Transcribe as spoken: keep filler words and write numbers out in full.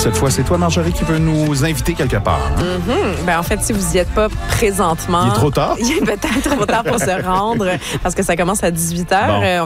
cette fois, c'est toi, Marjorie, qui veut nous inviter quelque part. Hein? Mm-hmm. Ben, en fait, si vous n'y êtes pas présentement... Il est trop tard? Il est peut-être trop tard pour se rendre parce que ça commence à dix-huit heures. Bon.